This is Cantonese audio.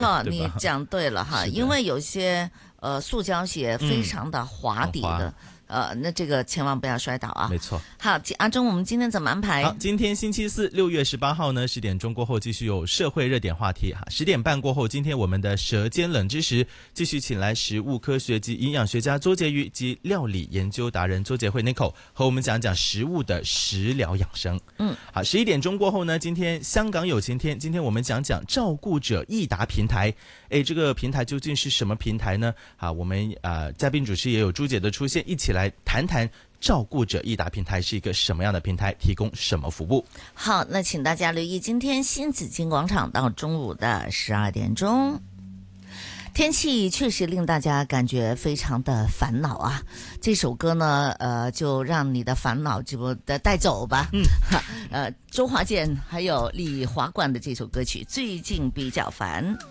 你讲对了哈，因为有些塑胶鞋非常的滑底的。那这个千万不要摔倒啊！ 没错。 好，阿忠，我们今天怎么安排？ 好，今天星期四6月18号呢，10点钟过后继续有社会热点话题哈。10点半过后，今天我们的舌尖冷知识继续请来食物科学及营养学家周婕妤及料理研究达人周杰慧 Nicole 和我们讲讲食物的食疗养生。好，11点钟过后呢，今天香港有晴天，今天我们讲讲照顾者益达平台。这个平台究竟是什么平台呢？好，我们嘉宾主持也有朱姐的出现，一起来谈谈照顾者益达平台是一个什么样的平台，提供什么服务。 好，那请大家留意今天新紫金广场到中午的12点钟。天气确实令大家感觉非常的烦恼啊！这首歌呢，就让你的烦恼就带走吧。周华健还有李华冠的这首歌曲《最近比较烦》。